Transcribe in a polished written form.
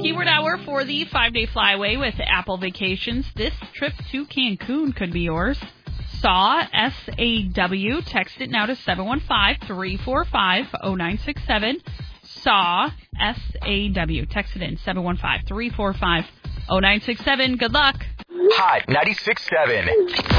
Keyword hour for the 5-day flyaway with Apple Vacations. This trip to Cancun could be yours. SAW, S-A-W. Text it now to 715-345-0967. SAW, S-A-W. Text it in, 715-345-0967. Good luck. Hot 96.7.